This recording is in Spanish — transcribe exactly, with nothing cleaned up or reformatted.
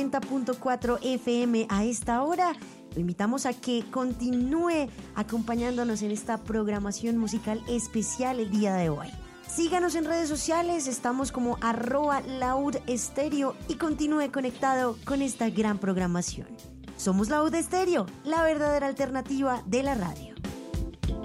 noventa punto cuatro F M a esta hora. Lo invitamos a que continúe acompañándonos en esta programación musical especial el día de hoy. Síganos en redes sociales, estamos como arroba Laud Estéreo y continúe conectado con esta gran programación. Somos Laud Estéreo, la verdadera alternativa de la radio.